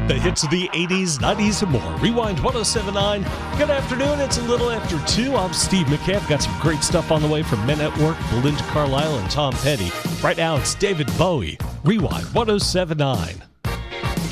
The hits of the 80s, 90s, and more. Rewind 1079. Good afternoon. It's a little after 2. I'm Steve McCabe. Got some great stuff on the way from Men at Work, Belinda Carlisle, and Tom Petty. Right now, it's David Bowie. Rewind 1079.